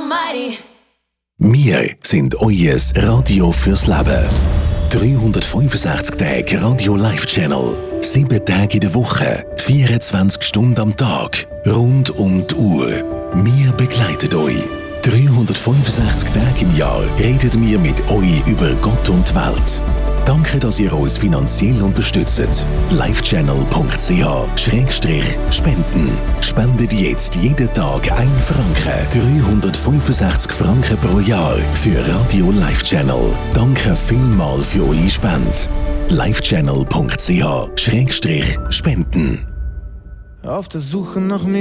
Almighty. Wir sind euer Radio fürs Leben. 365 Tage Radio Live Channel. 7 Tage in der Woche. 24 Stunden am Tag. Rund um die Uhr. Wir begleiten euch. 365 Tage im Jahr reden wir mit euch über Gott und die Welt. Danke, dass ihr uns finanziell unterstützt. livechannel.ch/spenden. Spendet jetzt jeden Tag 1 Franken. 365 Franken pro Jahr für Radio Live Channel. Danke vielmals für eure Spende. livechannel.ch/spenden. Auf der Suche nach mir.